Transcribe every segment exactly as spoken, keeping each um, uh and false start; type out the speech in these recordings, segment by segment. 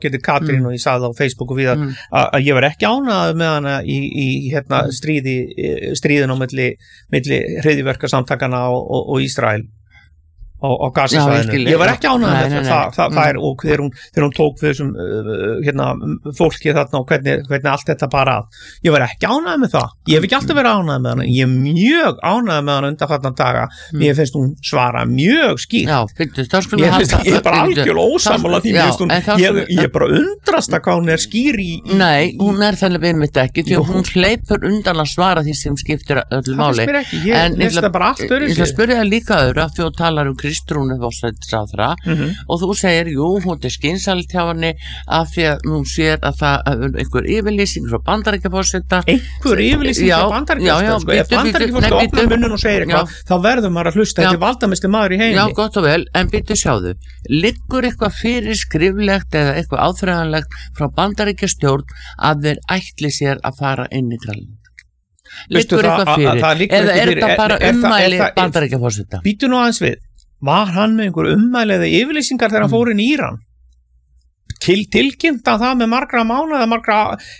Þorgerði Katrín mm. og ég sagði á Facebook og við mm. að ég var ekki ánægður með hana í, í hérna stríði stríðin á milli, milli hryðjuverkasamtakana og, og, og Ísrael og, og Gaza-svæðinu. Ég, ég var ekki ánægður með það, það, það, það er og þegar hún, þegar hún tók við þessum uh, hérna, fólki þarna og hvernig, hvernig allt þetta bara að. Ég var ekki ánægður með það. Ég hef ekki alltaf verið ánægður með hana. Ég er mjög ánægður með hana undanfarna daga. Mm. Ég finnst hún svara mjög skýrt. Já, byrju, þá skulum ég, finnst, ég er bara algjörlega ósammála því já, hún, ég, ég er bara undrast að hvað hún er skýr í, í Nei, hún er þannig við mitt ekki því hún hleypur undan að svara því sem skiptir öllu máli. En ég ætla að spyrja það líka öðru að þú talar um Kristrúnu forsætisráðherra mm-hmm. og þú segir, jú, hún er skynsamlegt hjá henni af því að hún sér að það er einhver yfirlýsing frá Bandaríkjaforseta einhver yfirlýsing frá Bandaríkjaforseta sko, ef Bandaríkjaforseta opnar munninn og segir eitthvað þá verður maður að hlusta, þetta er valdamesti maður í heimi. Já, gott og vel, en býttu sjáðu liggur eitthvað fyrir skriflegt eða eitthvað áþreifanlegt frá Bandaríkjastjórn að þeir ætli sér að fara inn í Grænland? Liggur eitthvað fyrir eða er þetta bara ummæli Bandaríkjaforseta? Býttu nú aðeins við. Var hann með einhver ummæli eða yfirlýsingar þegar hann fór inn í Íran? Til, tilkynnta það með margra mánuða, margra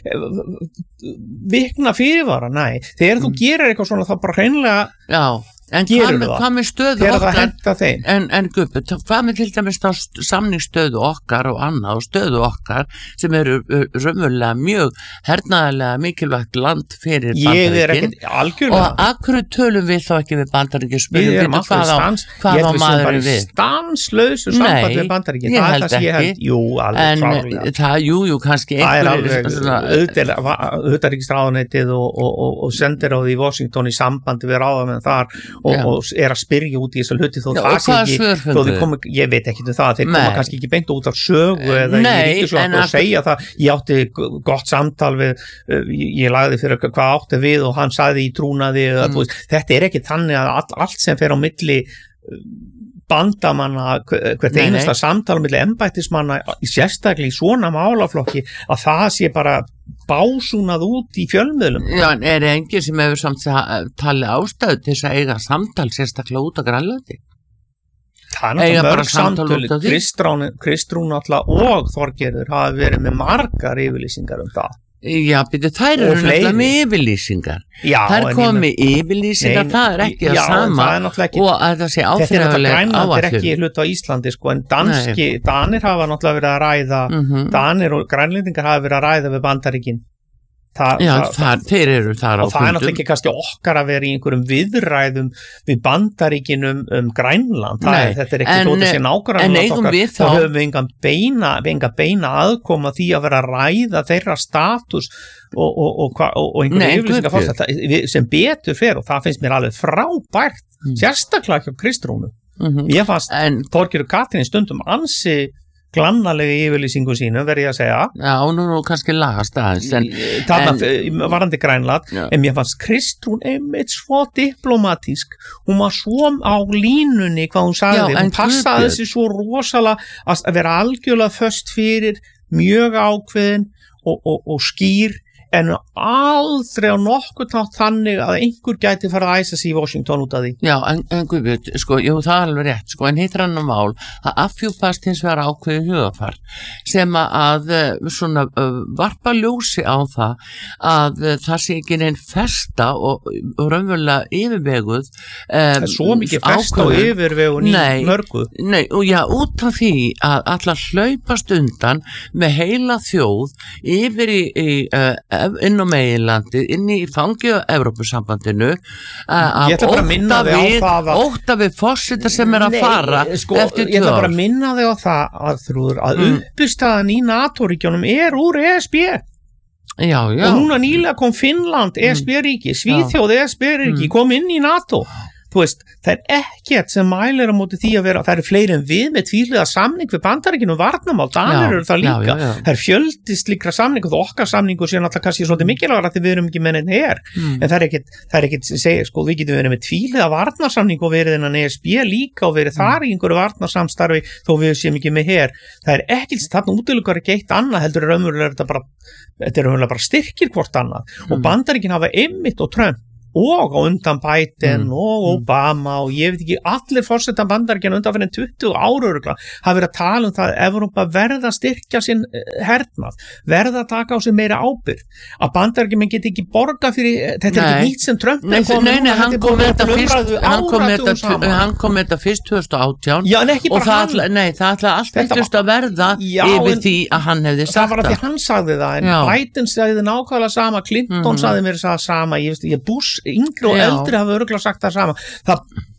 vikna fyrirvara? Nei, þegar mm. þú gerir eitthvað svona þá bara hreinlega Já, en hvað með, hvað með stöðu okkar en, en Gubbi, hvað með til dæmis samningsstöðu okkar og annað og stöðu okkar sem eru raunverulega mjög hernaðarlega mikilvægt land fyrir Bandaríkin og akkur tölum við þá ekki við Bandaríkin spyrjum við hvað á, hvað á maðurinn við stanslausu samband við Bandaríkin ég held ekki held, jú, alveg en það, jú, jú, kannski auðvitaðríkisráðuneytið og, og, og, og sendir á því í Washington í sambandi við ráðamenn þar og, og er að spyrja út í þessu hluti þó Já, það sé ekki, þó þið komi, ég veit ekki um það, þeir koma kannski ekki beint út af sögu eða Nei, ég ríkis og að segja það, ég átti gott samtal við, ég, ég lagði fyrir hvað átti við og hann sagði í trúnaði eða, mm. veist, þetta er ekki þannig að all, allt sem fer á milli bandamanna, hvert nei, einasta nei. samtal milli embættismanna sérstaklega í svona málaflokki að það sé bara básúnað út í fjölmiðlum. Já, en er enginn sem hefur samt talið ástæðu til þess að eiga samtal sérstaklega út á Grænlandi? Það er náttúrulega mörg samtölu, Kristrún, Kristrún alltaf og Þorgerður hafa verið með margar yfirlýsingar um það. Já, byrju, þær eru náttúrulega með yfirlýsingar. Já, þær komið með yfirlýsingar, það er ekki að sama ekki, og að það sé áþreifanleg áætlun. Þetta er ekki hlut á Íslandi, sko, en danski, Nei. Danir hafa náttúrulega verið að ræða, mm-hmm. Danir og grænlendingar hafa verið að ræða við Bandaríkin. Það, Já, það, það, þeir eru þar á og það er náttúrulega ekki kannski okkar að vera í einhverjum viðræðum við Bandaríkin um, um Grænland það er, þetta er ekki þótt að sé nákvæmlega okkar þá höfum við engan beina, enga beina aðkoma því að vera að ræða þeirra status og, og, og, og, og einhverju yfirlýsingar fórst sem betur fer og það finnst mér alveg frábært mm. sérstaklega hjá Kristrúnu mm-hmm. ég fannst Þorgerður Katrín stundum ansi glannalegi yfirlýsingu sínu, verði ég að segja. Já, nú, nú kannski lagast aðeins. En, Þarna, en, varandi Grænland, já. En mér fannst Kristrún einmitt svo diplomatísk. Hún var svo á línunni hvað hún sagði. Já, hún passaði þessi svo rosalega að vera algjörlega föst fyrir, mjög ákveðin og, og, og skýr, en aldrei á nokkuð nátt þannig að einhver gæti fara að æsa sig í Washington út af því. Já, en, en Guðbjörn, sko, jú, það er alveg rétt, sko, en hitt er annan mál að affjúpast hins vegar ákveðin hugafar sem að svona uh, varpa ljósi á það að uh, það sé ekki neinn festa og, og raunverulega yfirveguð um, Það er svo mikið festa og yfirvegun í mörgu. Nei, og já, út af því að allar hlaupast undan með heila þjóð yfir í, í uh, inn á meginlandi, inn í fangju Evrópusambandinu að ótta við ótta við forseta sem er að fara Nei, sko, eftir tvö ár. Ég ætla bara að minna þig á það að, þrúður, að mm. uppistaðan í NATO-ríkjónum er úr E S B. Já, já. Og núna nýlega kom Finnland, E S B-ríki, Svíþjóð, E S B-ríki, kom inn í NATO. Þú veist, það er ekkert sem mælir á móti því að vera, það eru fleiri en við með tvíhliða samning við Bandaríkinu og varnarmál, Danir eru það líka. Já, já, já. Það er fjöldi slíkra samningu og okkar samningu sé náttúrulega kannski svolítið mikilvægur að við erum ekki með henni her. Mm. En það er ekkert, það er ekkert, segja, sko, við getum verið með tvíhliða varnarsamning og verið innan E S B líka og verið mm. þar í einhverju varnarsamstarfi þó við séum ekki með her. Það er ekkert, þarna útilokar ekki eitt annað, heldur er raunverulega þetta bara, þetta er raunverulega bara styrkir hvort annað. Mm. Og Bandaríkin hafa einmitt og Trump og á undan Biden mm. og Obama og ég veit ekki, allir forsetar Bandaríkjanna undan fyrir tuttugu ára örugglega hafa verið að tala um það að Evrópa verða að styrkja sinn hernað, verða að taka á sig meira ábyrgð, að Bandaríkjamenn geti ekki borga fyrir, þetta er ekki nýtt sem Trump nei, nei, nei, nei, hann kom með þetta fyrst hann kom með þetta, hann kom með þetta fyrst tvö þúsund og átján já, en ekki bara það hann ætla, nei, það ætla allt ekkert að verða já, yfir því að hann hefði sagt það það var að því hann sagði það, en já. Biden sagði nákvæmlega sama, Clinton mm-hmm. sagði mér það sama, ég veist, ég Bush yngri og Já. eldri hafa örugglega sagt það sama það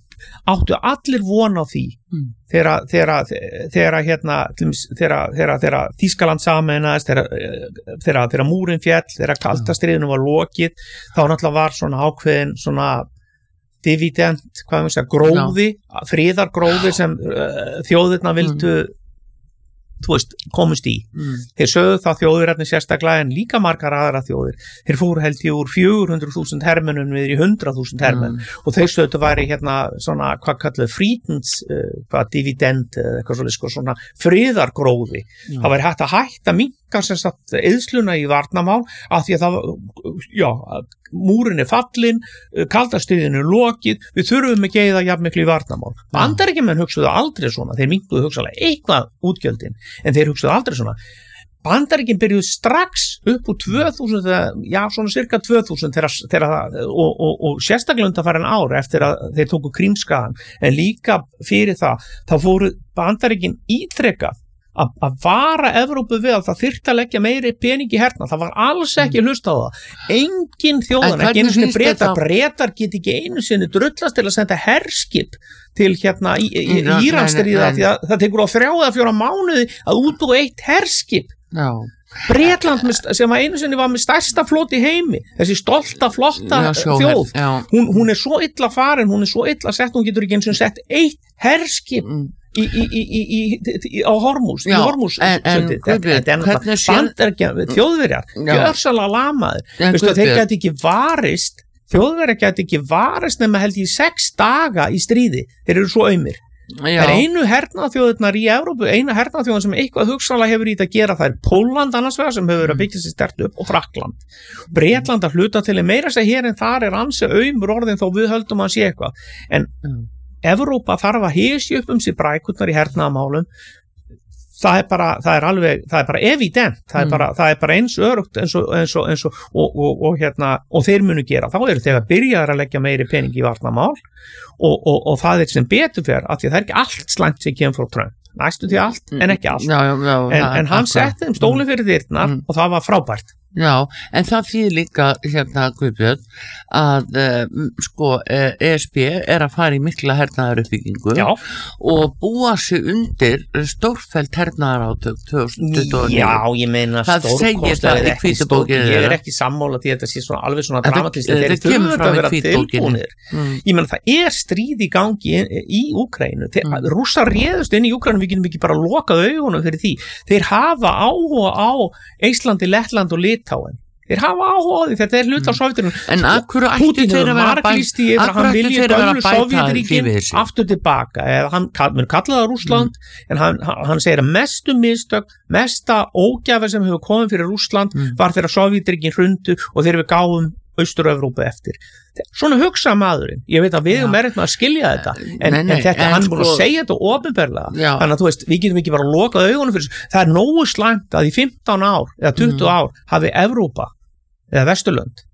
áttu allir von á því mm. þegar þegar þegar hérna þegar þegar þegar Þýskaland sameinaðist þegar þegar þegar múrin féll þegar kalda stríðinu var lokið þá náttúrulega var svona ákveðin svona dividend, hvað við segja, gróði Já. friðargróði sem uh, þjóðirna vildu mm. þú veist, komust í mm. þeir sögðu það þjóðirarnir sérstaklega en líka margar aðra þjóðir þeir fóru held ég úr fjögur hundruð þúsund hermennum við í hundrað þúsund hermenn mm. og þeir sögðu væri hérna svona hvað kalluðu frítins uh, hvað dividend uh, eitthvað svolítið sko, svona friðargróði mm. það væri hægt að hætta minka sem sagt eðsluna í varnarmál af því að það já, múrin er fallin, kaldastríðinu er lokið, við þurfum ekki eða jafn miklu í varnarmál. Bandaríkjamenn hugsuðu aldrei svona, þeir minnkuðu hugsaðlega eitthvað útgjöldin, en þeir hugsuðu aldrei svona. Bandaríkin byrjuðu strax upp úr tvö þúsund, já svona cirka tvö þúsund þegar, þegar, og, og, og sérstaklega undanfarin ár eftir að þeir tóku Krímskagan, en líka fyrir það, þá fóru Bandaríkin ítrekað að, að vara Evrópu við að það þyrfti að leggja meiri pening í hernað, það var alls ekki hlust á það, engin þjóðan ekki einu sinni breytar, breytar get ekki einu sinni drullast til að senda herskip til hérna í, í, í Íransstríða því að það tekur á þrjá eða fjóra mánuði að útbúa eitt herskip Já. Bretland sem var einu sinni var með stærsta flot í heimi, þessi stolta flotta já, þjóð, hún, hún er svo illa farin, hún er svo illa sett, hún getur ekki eins og sett eitt herskip mm. Í, í, í, í, í, á Hormús í Hormús þjóðverjar gjörsamlega lamaðir þeir gæti ekki varist þjóðverjar gæti ekki varist nema held ég sex daga í stríði, þeir eru svo aumir það er einu hernaðþjóðirnar í Evrópu, eina hernaðþjóðin sem eitthvað hugsanlega hefur í þetta að gera, það er Pólland annars vegar sem hefur verið að byggja sér sterkt upp og Frakkland Bretland að hluta til meira sér hér en þar er ansi aumur orðin þó við höldum að sé eitthvað en mm. Evrópa þarf að hysja upp um sér brækurnar í hernaðamálum það er bara, það er alveg, það er bara evident, það er bara, það er bara eins örugt eins og, eins og, eins og, og, og, og hérna, og þeir munu gera, þá eru þegar byrjaðar að leggja meiri pening í varnarmál og, og, og það er sem betur fyrir, af því að það er ekki allt slæmt sem kemur frá Trump, næstu því allt, en ekki allt, já, já, já, en, en hann setti þeim stóli fyrir dyrnar mm. og það var frábært. Já, en það þýðir líka hérna Guðbjörn að uh, sko uh, E S B er að fara í mikla hernaðaruppbyggingu og búa sig undir stórfellt hernaðarátök tvö þúsund tuttugu og níu. Já, ég meina stórkostlega er ekki stór, ég er ekki sammála því að þetta sé svona alveg svona dramatist en þeir þurfa að vera tilbúnir. Mm. Ég meina það er stríð í gangi í, í Úkraínu. Mm. Rússar réðust inn í Úkraínu, við getum ekki bara lokað augunum fyrir því. Þeir hafa áhuga á Íslandi, Lettland og Litáen. Þeir hafa áhuga á því, þetta er hluta af Sovjetunum. En akkur ættu þeir að vera bæta hann vilja gömlu Sovjetríkin aftur tilbaka, eða hann mun kalla það Rússland, mm. en hann, hann segir að mestu mistök, mesta ógjafa sem hefur komið fyrir Rússland mm. var þegar Sovjetríkin hrundu og þegar við gáum Austur-Evrópu eftir. Svona hugsa maðurinn, ég veit að við erum erfitt með að skilja þetta en, nei, nei, en þetta, en hann er búin sko, að segja þetta opinberlega, þannig að þú veist, við getum ekki bara lokað augunum fyrir þessu, það er nógu slæmt að í fimmtán ár eða tuttugu mm. ár hafi Evrópa eða Vesturlönd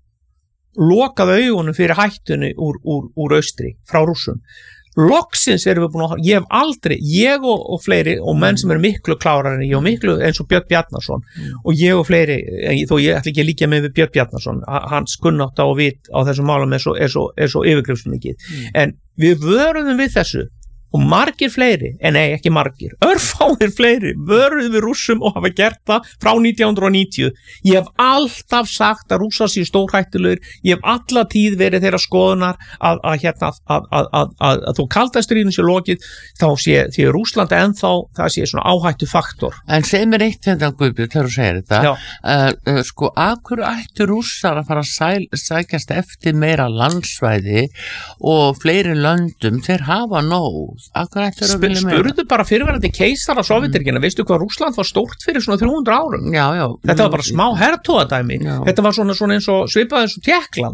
lokað augunum fyrir hættunni úr, úr, úr austri, frá Rússum loksins erum við búin að, ég hef aldrei ég og, og fleiri, og menn sem eru miklu klárar en ég og miklu, eins og Björn Bjarnason mm. og ég og fleiri, þó ég ætla ekki að líka með við Björn Bjarnason, hans kunnátta og vit á þessum málum er svo, er svo, er svo yfirgrifsmikið, mm. en við vöruðum við þessu og margir fleiri, en nei ekki margir örfáir fleiri, vöruðu við Rússum og hafa gert það frá nítján hundruð níutíu ég hef alltaf sagt að Rússar séu stórhættulegir, ég hef alla tíð verið þeirra skoðunar að, að hérna að, að, að, að, að þó kaldastríðinu sé lokið, þá sé því Rússland ennþá, það sé svona áhættu faktor. En segð mér eitt þetta Guðbjörn, þegar þú segir þetta uh, uh, sko, akkur ættu Rússar að fara að sæl, sækjast eftir meira landsvæði og fleiri löndum, þeir hafa nóg Sp spurðu bara fyrirverandi keisar af Sovjeturíkina, mm. veistu hvað Rússland var stórt fyrir svona þrjú hundruð árum já, já. Þetta var bara smá hertóðadæmi, þetta var svona, svona eins og svipað eins og Tékkland mm.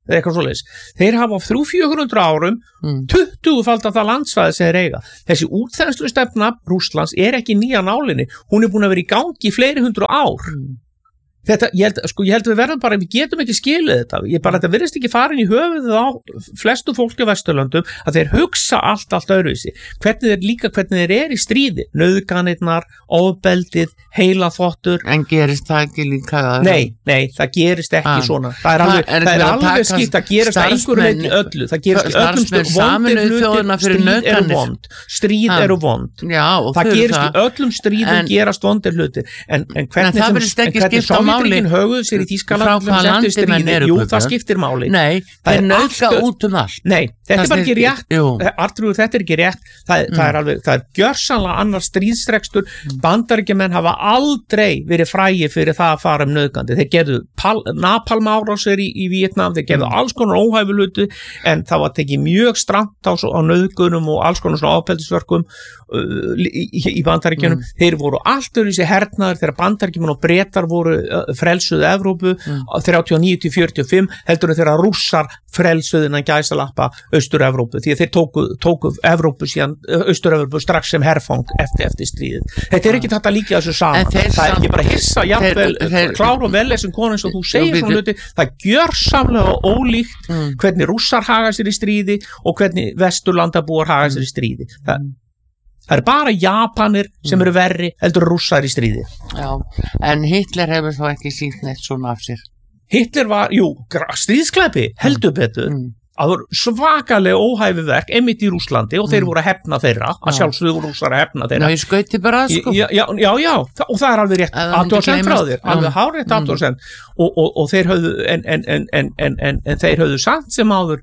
eða eitthvað svoleiðis. Þeir hafa á þrjú til fjögur hundruð árum mm. tuttugufaldan það landsvæði sem þeir eiga. Þessi útþenslu stefna Rússlands er ekki nýja nálinni, hún er búin að vera í gangi í fleiri hundru ár. Mm. Þetta, ég held, sko, ég held við verðum bara, við getum ekki skilið þetta, ég bara, þetta virðist ekki farin í höfuðið á flestu fólki á Vesturlöndum að þeir hugsa allt, allt öðruvísi, hvernig þeir líka, hvernig þeir eru í stríði, nauðganirnar, ofbeldið, heilaþvottur. En gerist það ekki líka? Nei, nei, það gerist ekki ah. svona, það er alveg, það er alveg skipt, það gerist að einhverju leyti öllu, það gerist í öllum stöðum, vondir hlutir, stríð eru vond, stríð ah. eru vond, Já, það gerist í öllum stríðum gerast vondir hlutir, en, en hvernig Sovjetríkin höguðu sér í Þýskaland eftir stríðið, jú, það skiptir máli. Nei, það er nauðga út um allt. Nei, þetta er bara ekki rétt, Artrúður, þetta er ekki rétt, það, mm. það er alveg, það er gjörsamlega annar stríðsrekstur, Bandaríkjamenn hafa aldrei verið frægir fyrir það að fara um nauðgandi, þeir gerðu napalmárásir í, í Víetnam, þeir gerðu alls konar óhæfulutu, en það var tekið mjög strangt á, á nauðgunum og alls konar svona ofbeldisverkum uh, í, í Bandaríkjunum, mm. þeir voru allt öðru í sig hernaðir þegar Bandaríkjumenn og Bretar voru uh, frelsuðu Evrópu mm. þrjátíu og níu til fjörutíu og fimm heldur en þegar Rússar frelsuðu innan gæsalappa Austur-Evrópu, því að þeir tóku, tóku Evrópu síðan, Austur-Evrópu strax sem herfang eftir, eftir stríðið. Þetta er ekki þetta líka þessu saman, það er ekki bara hissa, jafnvel, klár og vel þessum konum eins og þú segir svona hluti, það gjör samlega ólíkt mm. hvernig Rússar haga sér í stríði og hvernig Vesturlandabúar haga sér í stríði. Það, það er bara Japanir sem eru verri heldur Rússar í stríði. Já, en Hitler hefur þá ekki sýnt neitt svona af sér. Hitler var, jú, stríðsklæpi, heldur betur, mm. að voru svakalega óhæfi verk einmitt í Rússlandi og þeir voru að hefna þeirra, að sjálfsögðu voru Rússar að hefna þeirra. Já, ég skauti bara, sko. Já, já, já, já, og það er alveg rétt athugasemd frá þér, alveg hárrétt athugasemd og, og, og þeir höfðu, en, en, en, en, en, en, en þeir höfðu samt sem áður,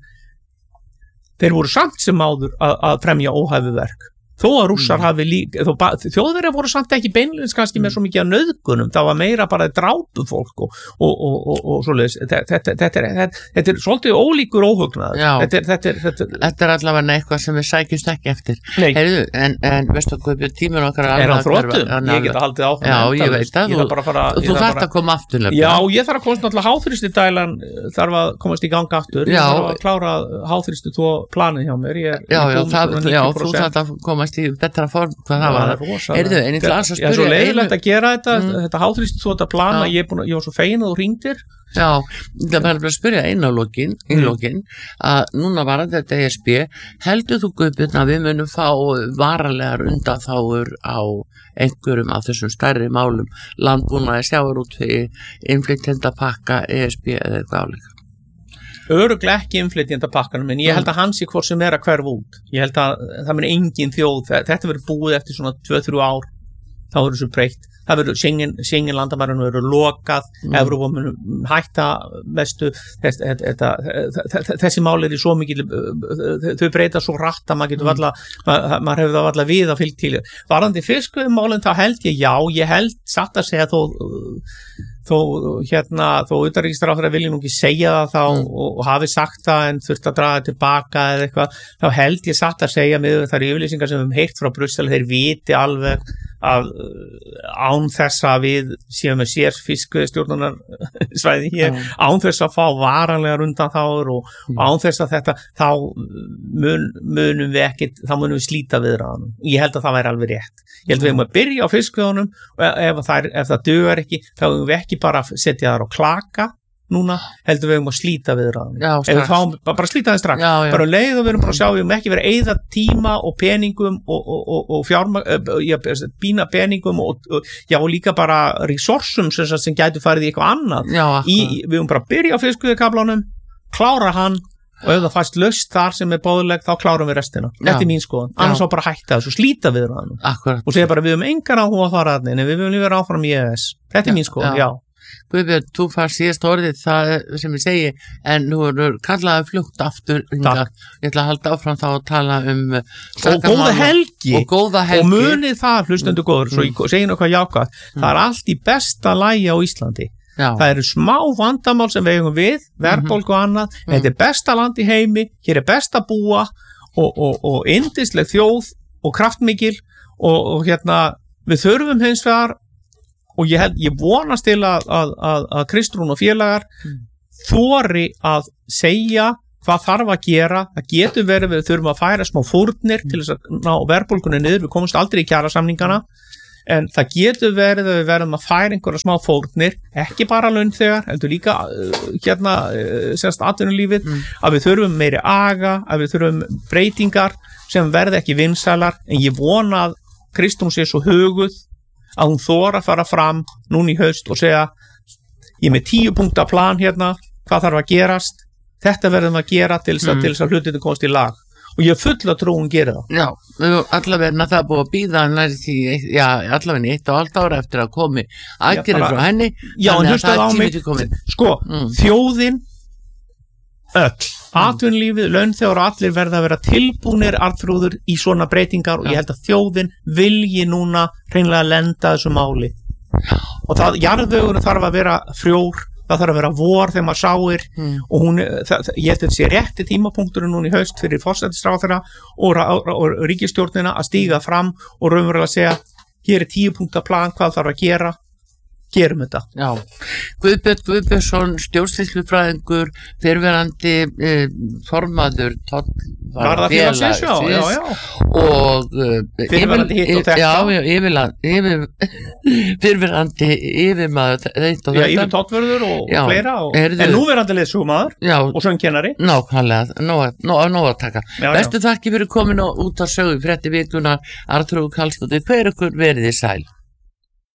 þeir voru samt sem áður að, að fremja óhæfi verk. Þó að Rússar mm. hafi líka, Þjóðverjar voru samt ekki beinlins kannski með svo mikið að nauðgunum, það var meira bara drápu fólk og, og, og, og, og svoleiðis, þetta, þetta, þetta, þetta, þetta er svolítið ólíkur óhugnaður. Þetta, þetta, þetta, þetta er allavega eitthvað sem við sækjumst ekki eftir. Heyrðu, en, en veistu hvað tímur okkar er hann þróttum? Ég geta haldið áfram. Já, ég veit að þú, fara, þú þarft að koma aftur. Já, ég þarf að komast náttúrulega háþrýstidælan þarf að komast í ganga aftur. Ég þarf að klára háþrýstu tvo planið hjá mér. Ég, já, já, það, já, þú þarft að komast í betra form hvað það var. Heyrðu, en ég ætla að spyrja. Það er svo leiðilegt að gera þetta, mm. þetta háþrýstu þú þetta plana, ég, búin, ég var svo fegin að þú hringdir. Já, það var bara að spyrja einu á lokin, í lokin, að núna var þetta E S B, heldur þú Guðbjörn að við munum fá varalegar undanþágur á einhverjum af þessum stærri málum, landbúnaði, sjávarútvegi, innflytjendapakka, E S B eða eitthvað álíka? Örugglega ekki innflytjendapakkanum, en ég held að hans í hvort sem er að hverfa út. Ég held að það mun engin þjóð, þetta verður búið eftir svona tvö til þrjú ár, þá verður þessu breytt. Það verður Schengen, Schengen landamærunum verður lokað, mm. Evrópa mun hætta mestu, þess, þetta, þessi mál er í svo mikil, þau breyta svo rætt að maður getur valla, maður, maður hefur það valla við að fylg til. Varðandi fiskveiðimálin þá held ég, já, ég held satt að segja þó, þó hérna, þó utanríkisráðherra vilji nú ekki segja það þá mm. og, og hafi sagt það en þurft að draga tilbaka eða eitthvað, þá held ég satt að segja með þær yfirlýsingar sem við höfum heyrt frá Brussel, þeir viti alveg að án þess að við séum með sér fiskveiðistjórnunar svæði hér, mm. án þess að fá varanlegar undanþágur og, mm. og án þess að þetta, þá mun, munum við ekkit, þá munum við slíta viðræðunum. Ég held að það væri alveg rétt. Ég held að við höfum að byrja á fiskveiðunum og ef það, ef það dugar ekki, þá höfum við ekki bara setja þar á klaka núna, heldur við höfum að slíta viðræðunum. Já, strax. Ef við fáum, bara slíta það strax. Já, já. Bara leið og við erum bara að sjá, við höfum ekki verið að eyða tíma og peningum og, og, og, og fjárma, já, bína peningum og, og já, og líka bara resursum sem, sem gætu farið í eitthvað annað. Já, í, við höfum bara að byrja á fiskveiðikaflanum, klára hann og ef það fæst laust þar sem er bóðuleg, þá klárum við restina. Já. Þetta er mín skoðan. Annars á bara að hætta þessu, slíta viðræðunum. Akkurat. Og segja bara, við höfum engan áhuga að fara að en við höfum vera áfram í E E S. Þetta er mín skoðan, já. Guðbjörn, þú fær síðast orðið það sem ég segi, en nú er kallaði flugt aftur, ég ætla að halda áfram þá að tala um og góða helgi og, góða helgi. Og munið það, hlustendur góður, svo ég segi nokkuð jákvætt, mm. það er allt í besta lagi á Íslandi. Já. Það eru smá vandamál sem við eigum við, verðbólgu og annað, mm. en þetta er besta land í heimi, hér er best að búa og, og, og yndisleg þjóð og kraftmikil og, og hérna, við þurfum hins vegar og ég, held, ég vonast til að, að, að, að Kristrún og félagar mm. þori að segja hvað þarf að gera, það getur verið við þurfum að færa smá fórnir til þess að ná verðbólgunni niður, við komumst aldrei í kjarasamningana, en það getur verið að við verðum að færa einhverja smá fórnir, ekki bara launþegar, heldur líka hérna, semst atvinnulífið, mm. að við þurfum meiri aga, að við þurfum breytingar sem verði ekki vinsælar, en ég vona að Kristrún sé svo huguð að hún þora að fara fram núna í haust og segja, ég er með tíu punkta plan hérna, hvað þarf að gerast, þetta verðum að gera til þess að, mm. að hlutin komast í lag og ég er full að trú hún gera það. Já, allavegna það er búið að býða því, já, allavegna eitt og allt ára eftir að komi aðgerið frá henni. Já, en hlustaðu á mig, sko, mm. þjóðin öll, atvinnulífið, launþegar og allir verða að vera tilbúnir Arnþrúður í svona breytingar og ég held að þjóðin vilji núna hreinlega lenda þessu máli. Og það, jarðvegurinn þarf að vera frjór, það þarf að vera vor þegar maður sáir mm. og hún, það, ég held að þetta sé rétti tímapunkturinn núna í haust fyrir forsætisráðherra og, og, og ríkisstjórnina að stíga fram og raunverulega segja, hér er tíu punkta plan, hvað þarf að gera, gerum þetta. Já, Guðbjörn Guðbjörnsson, stjórnsýslufræðingur, fyrrverandi eh, formaður Varðafélagsins, já, já, já. Og fyrrverandi hitt og þetta. Já, já, yfirland, yfir, fyrrverandi yfirmaður þetta og þetta. Já, yfir tollvörður og já, fleira, og, erðu, en núverandi leiðsögumaður og söngkennari. Nákvæmlega, nóg að taka. Bestu þakki fyrir komin út að sögu frétti vikunar, Arnþrúður Karlsdóttir, hver ykkur verið í sæl.